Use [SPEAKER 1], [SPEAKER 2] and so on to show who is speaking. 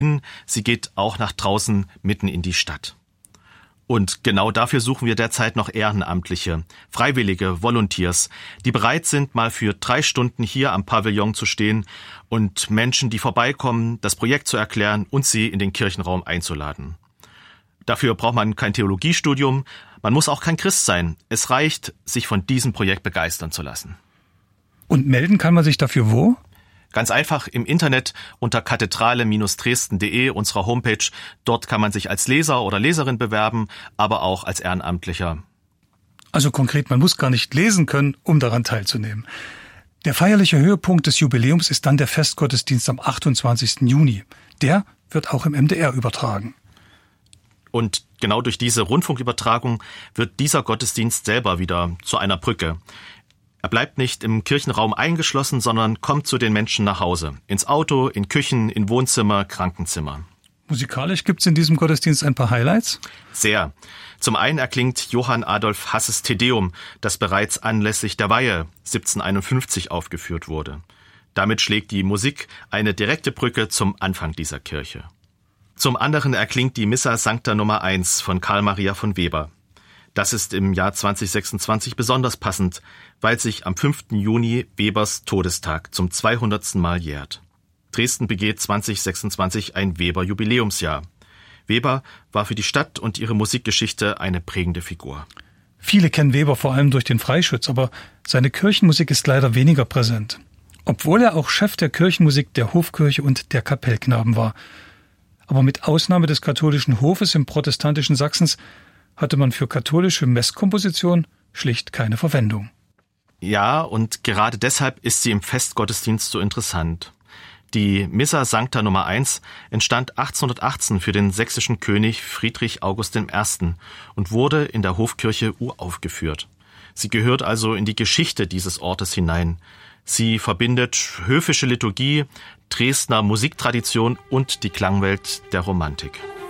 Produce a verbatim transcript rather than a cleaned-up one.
[SPEAKER 1] Sie geht auch nach draußen mitten in die Stadt. Und genau dafür suchen wir derzeit noch Ehrenamtliche, Freiwillige, Volunteers, die bereit sind, mal für drei Stunden hier am Pavillon zu stehen und Menschen, die vorbeikommen, das Projekt zu erklären und sie in den Kirchenraum einzuladen. Dafür braucht man kein Theologiestudium, man muss auch kein Christ sein. Es reicht, sich von diesem Projekt begeistern zu lassen.
[SPEAKER 2] Und melden kann man sich dafür wo?
[SPEAKER 1] Ganz einfach im Internet unter kathedrale Bindestrich dresden Punkt de, unserer Homepage. Dort kann man sich als Leser oder Leserin bewerben, aber auch als Ehrenamtlicher.
[SPEAKER 2] Also konkret, man muss gar nicht lesen können, um daran teilzunehmen. Der feierliche Höhepunkt des Jubiläums ist dann der Festgottesdienst am achtundzwanzigsten Juni. Der wird auch im M D R übertragen.
[SPEAKER 1] Und genau durch diese Rundfunkübertragung wird dieser Gottesdienst selber wieder zu einer Brücke. Er bleibt nicht im Kirchenraum eingeschlossen, sondern kommt zu den Menschen nach Hause. Ins Auto, in Küchen, in Wohnzimmer, Krankenzimmer.
[SPEAKER 2] Musikalisch gibt's in diesem Gottesdienst ein paar Highlights?
[SPEAKER 1] Sehr. Zum einen erklingt Johann Adolf Hasses Te Deum, das bereits anlässlich der Weihe siebzehnhunderteinundfünfzig aufgeführt wurde. Damit schlägt die Musik eine direkte Brücke zum Anfang dieser Kirche. Zum anderen erklingt die Missa Sancta Nummer eins von Karl Maria von Weber. Das ist im Jahr zwanzig sechsundzwanzig besonders passend, weil sich am fünften Juni Webers Todestag zum zweihundertsten Mal jährt. Dresden begeht zwanzig sechsundzwanzig ein Weber-Jubiläumsjahr. Weber war für die Stadt und ihre Musikgeschichte eine prägende Figur.
[SPEAKER 2] Viele kennen Weber vor allem durch den Freischütz, aber seine Kirchenmusik ist leider weniger präsent. Obwohl er auch Chef der Kirchenmusik der Hofkirche und der Kapellknaben war. Aber mit Ausnahme des katholischen Hofes im protestantischen Sachsens hatte man für katholische Messkomposition schlicht keine Verwendung.
[SPEAKER 1] Ja, und gerade deshalb ist sie im Festgottesdienst so interessant. Die Missa Sancta Nummer eins entstand achtzehnhundertachtzehn für den sächsischen König Friedrich August der Erste. und wurde in der Hofkirche uraufgeführt. Sie gehört also in die Geschichte dieses Ortes hinein. Sie verbindet höfische Liturgie, Dresdner Musiktradition und die Klangwelt der Romantik.